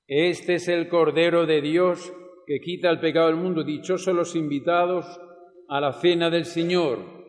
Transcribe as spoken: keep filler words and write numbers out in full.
Este es el Cordero de Dios que quita el pecado del mundo. Dichosos los invitados a la cena del Señor.